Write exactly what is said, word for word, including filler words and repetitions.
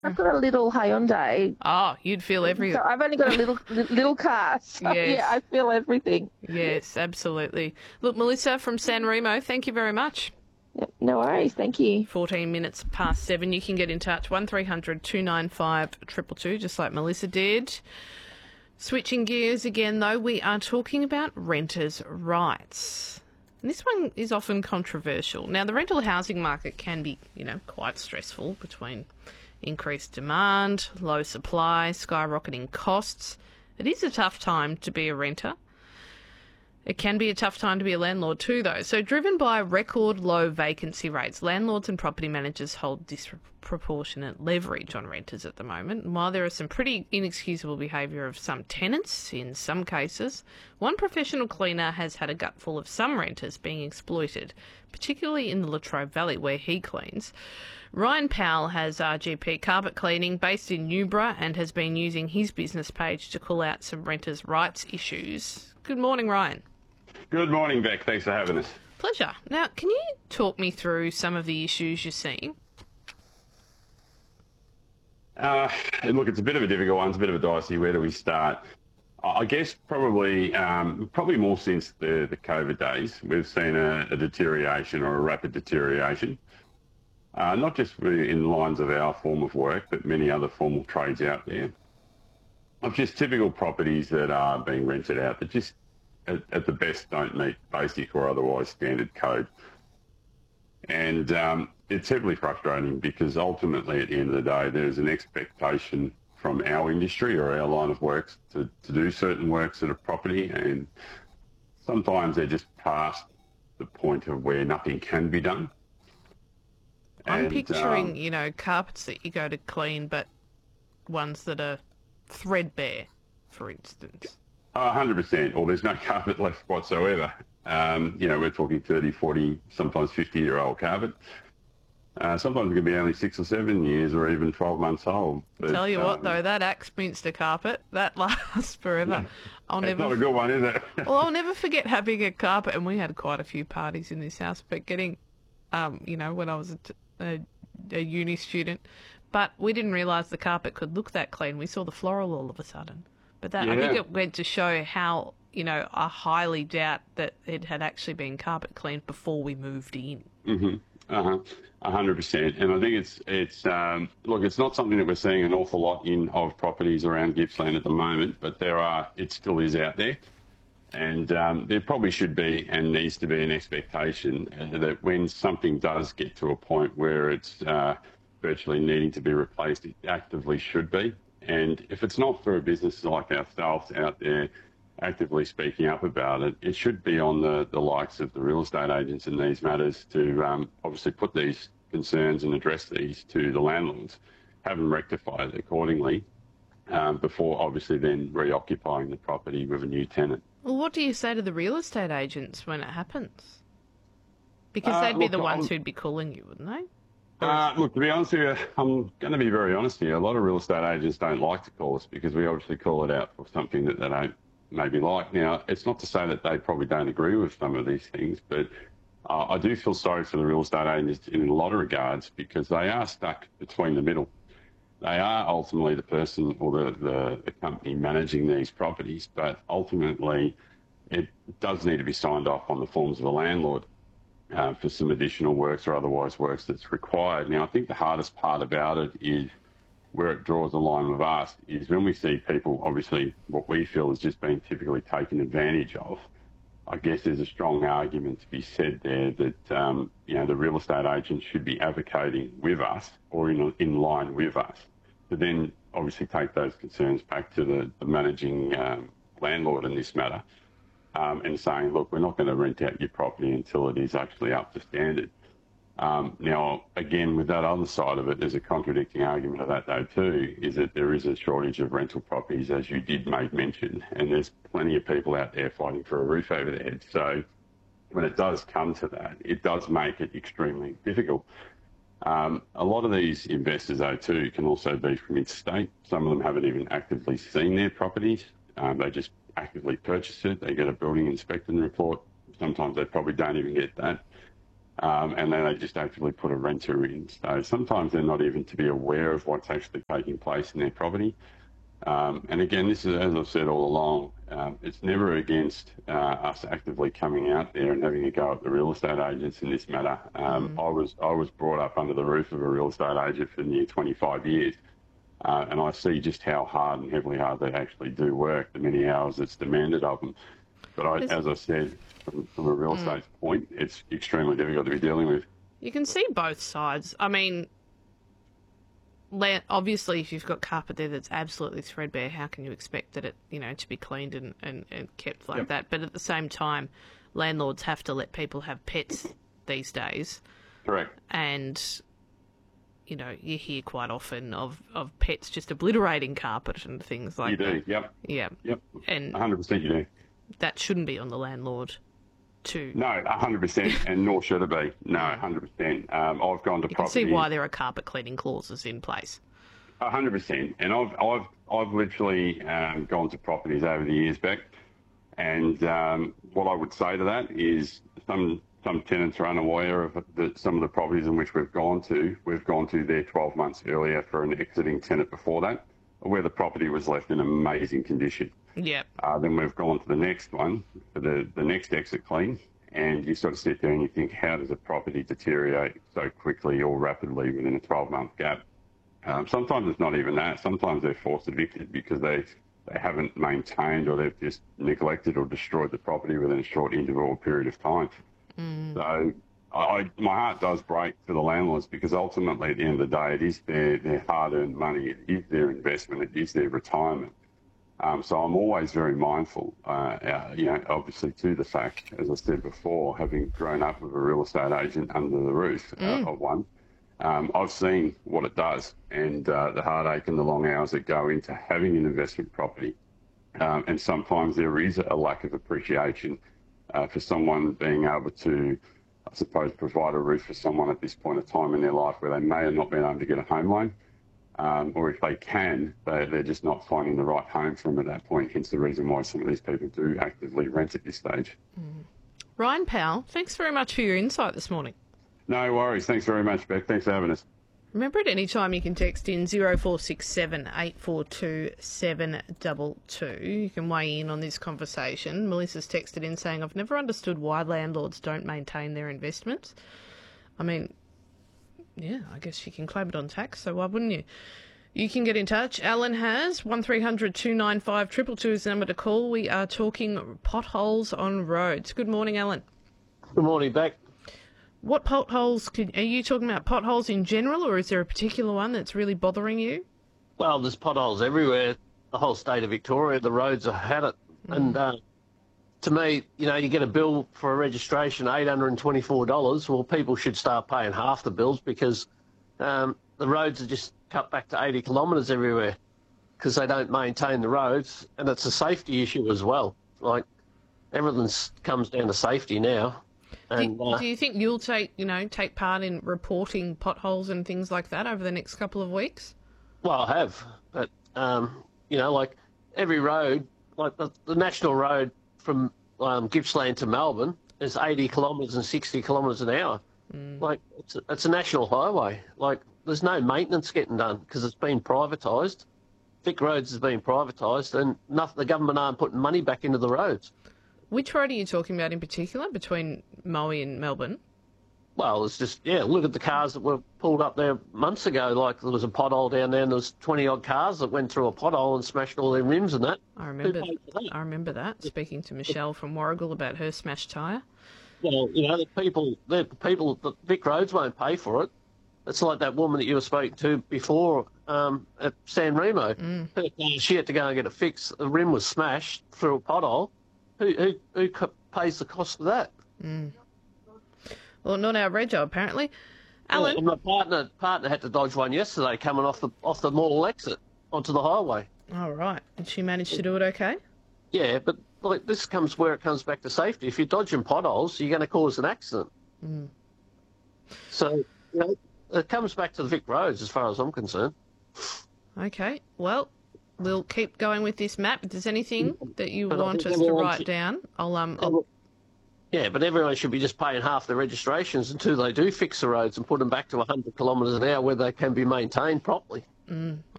I've got a little Hyundai, Oh, you'd feel every... so I've only got a little li- little car. So Yes. yeah, I feel everything. Yes, absolutely. Look, Melissa from San Remo, thank you very much. Yep, no worries. Thank you. fourteen minutes past seven. You can get in touch, one three hundred two nine five two two two, just like Melissa did. Switching gears again, though, we are talking about renters' rights. And this one is often controversial. Now, the rental housing market can be, you know, quite stressful between increased demand, low supply, skyrocketing costs. It is a tough time to be a renter. It can be a tough time to be a landlord too, though. So driven by record low vacancy rates, landlords and property managers hold disproportionate leverage on renters at the moment. And while there is some pretty inexcusable behaviour of some tenants in some cases, one professional cleaner has had a gutful of some renters being exploited, particularly in the Latrobe Valley where he cleans. Ryan Powell has R G P Carpet Cleaning based in Newborough and has been using his business page to call out some renters' rights issues. Good morning, Ryan. Good morning, Beck. Thanks for having us. Pleasure. Now, can you talk me through some of the issues you're seeing? Uh, look, it's a bit of a difficult one. It's a bit of a dicey. Where do we start? I guess probably um, probably more since the, the COVID days, we've seen a, a deterioration or a rapid deterioration, uh, not just in the lines of our form of work, but many other formal trades out there, of just typical properties that are being rented out that just At, at the best don't meet basic or otherwise standard code. And um, it's heavily frustrating because ultimately at the end of the day there's an expectation from our industry or our line of works to, to do certain works at a property, and sometimes they're just past the point of where nothing can be done. I'm And, picturing, um, you know, carpets that you go to clean but ones that are threadbare, for instance. one hundred percent, or there's no carpet left whatsoever. Um, you know, we're talking thirty, forty, sometimes fifty-year-old carpet. Uh, sometimes it can be only six or seven years or even twelve months old. But, Tell you what, um, though, that Axminster carpet, that lasts forever. I'll it's never... not a good one, is it? Well, I'll never forget having a carpet, and we had quite a few parties in this house, but getting, um, you know, when I was a, t- a, a uni student, but we didn't realise the carpet could look that clean. We saw the floral all of a sudden. But that, I think Yeah. it went to show how, you know, I highly doubt that it had actually been carpet cleaned before we moved in. Mm-hmm. Uh-huh. one hundred percent. And I think it's, it's um, look, it's not something that we're seeing an awful lot in of properties around Gippsland at the moment, but there are, it still is out there. And um, there probably should be and needs to be an expectation that when something does get to a point where it's uh, virtually needing to be replaced, it actively should be. And if it's not for a business like ourselves out there actively speaking up about it, it should be on the, the likes of the real estate agents in these matters to um, obviously put these concerns and address these to the landlords, have them rectified accordingly um, before obviously then reoccupying the property with a new tenant. Well, what do you say to the real estate agents when it happens? Because Uh, they'd be look, the ones I'm- who'd be calling you, wouldn't they? Uh, look, to be honest with you, I'm going to be very honest here. A lot of real estate agents don't like to call us because we obviously call it out for something that they don't maybe like. Now, it's not to say that they probably don't agree with some of these things, but uh, I do feel sorry for the real estate agents in a lot of regards because they are stuck between the middle. They are ultimately the person or the, the, the company managing these properties, but ultimately it does need to be signed off on the forms of a landlord. Uh, for some additional works or otherwise works that's required. Now, I think the hardest part about it is where it draws the line with us is when we see people, obviously, what we feel is just being typically taken advantage of. I guess there's a strong argument to be said there that, um, you know, the real estate agent should be advocating with us or in, in line with us to then obviously take those concerns back to the, the managing um, landlord in this matter. Um, and saying, look, we're not going to rent out your property until it is actually up to standard. Um, now, again, with that other side of it, there's a contradicting argument of that, though, too, is that there is a shortage of rental properties, as you did make mention, and there's plenty of people out there fighting for a roof over their head. So when it does come to that, it does make it extremely difficult. Um, a lot of these investors, though, too, can also be from interstate. Some of them haven't even actively seen their properties. Um, they just actively purchase it. They get a building inspection report. Sometimes they probably don't even get that. Um, and then they just actually put a renter in. So sometimes they're not even to be aware of what's actually taking place in their property. Um, and again, this is, as I've said all along, um, it's never against uh, us actively coming out there and having a go at the real estate agents in this matter. Um, mm. I was I was brought up under the roof of a real estate agent for near twenty-five years, uh, and I see just how hard and heavily hard they actually do work, the many hours that's demanded of them. But I, as I said, from, from a real estate mm. point, it's extremely difficult to be dealing with. You can see both sides. I mean, obviously, if you've got carpet there that's absolutely threadbare, how can you expect that it, you know, to be cleaned and, and, and kept like yep. that? But at the same time, landlords have to let people have pets these days. Correct. And, you know, you hear quite often of, of pets just obliterating carpet and things like that. You do, yep. Yeah. Yep. And one hundred percent you do. That shouldn't be on the landlord too. No, one hundred percent, and nor should it be. No, one hundred percent. Um, I've gone to you property. You can see why there are carpet cleaning clauses in place. one hundred percent. And I've I've I've literally um, gone to properties over the years back, and um, what I would say to that is some some tenants are unaware of the, some of the properties in which we've gone to. We've gone to there twelve months earlier for an exiting tenant before that, where the property was left in amazing condition. Yeah. Uh, then we've gone to the next one for the, the next exit clean, and you sort of sit there and you think, how does a property deteriorate so quickly or rapidly within a twelve-month gap? Um, sometimes it's not even that. Sometimes they're forced evicted because they they haven't maintained or they've just neglected or destroyed the property within a short interval or period of time. Mm. So I, my heart does break for the landlords because ultimately at the end of the day, it is their, their hard-earned money, it is their investment, it is their retirement. Um, so I'm always very mindful, uh, uh, you know, obviously to the fact, as I said before, having grown up with a real estate agent under the roof uh, mm. of one, um, I've seen what it does and uh, the heartache and the long hours that go into having an investment property. Um, and sometimes there is a lack of appreciation uh, for someone being able to, I suppose, provide a roof for someone at this point of time in their life where they may have not been able to get a home loan. Um, or if they can, they, they're just not finding the right home for them at that point, hence the reason why some of these people do actively rent at this stage. Mm. Ryan Powell, thanks very much for your insight this morning. No worries. Thanks very much, Beck. Thanks for having us. Remember, at any time you can text in zero four six seven, eight four two, seven two two. You can weigh in on this conversation. Melissa's texted in saying, I've never understood why landlords don't maintain their investments. I mean, yeah, I guess you can claim it on tax, so why wouldn't you? You can get in touch. Alan has one three hundred, two nine five, two two two is the number to call. We are talking potholes on roads. Good morning, Alan. Good morning, Beck. What potholes, could, are you talking about potholes in general, or is there a particular one that's really bothering you? Well, there's potholes everywhere. The whole state of Victoria, the roads have had it. Mm. And uh, to me, you know, you get a bill for a registration, eight hundred twenty-four dollars. Well, people should start paying half the bills because um, the roads are just cut back to eighty kilometres everywhere because they don't maintain the roads. And it's a safety issue as well. Like, everything comes down to safety now. And, do, uh, do you think you'll take, you know, take part in reporting potholes and things like that over the next couple of weeks? Well, I have. But, um, you know, like every road, like the, the national road from um, Gippsland to Melbourne is eighty kilometres and sixty kilometres an hour. Mm. Like, it's a, it's a national highway. Like, there's no maintenance getting done because it's been privatised. Vic Roads has been privatised and nothing, the government aren't putting money back into the roads. Which road are you talking about in particular between Moe and Melbourne? Well, it's just, yeah, look at the cars that were pulled up there months ago. Like, there was a pothole down there and there was twenty-odd cars that went through a pothole and smashed all their rims and that. I remember that? I remember that, speaking to Michelle from Warrigal about her smashed tyre. Well, you know, the people, the people, the Vic Roads won't pay for it. It's like that woman that you were speaking to before um, at San Remo. Mm. Her, she had to go and get it fixed. The rim was smashed through a pothole. Who, who, who pays the cost of that? Mm. Well, not our rego, apparently. Alan? Yeah, my partner partner had to dodge one yesterday coming off the off the mall exit onto the highway. Oh, right. Did she manage to do it okay? Yeah, but like this comes where it comes back to safety. If you're dodging potholes, you're going to cause an accident. Mm. So, you know, it comes back to the Vic Roads as far as I'm concerned. Okay, well, we'll keep going with this map. If there's anything that you but want us to write down, I'll um. I'll... Yeah, but everyone should be just paying half the registrations until they do fix the roads and put them back to one hundred kilometres an hour where they can be maintained properly. Mm,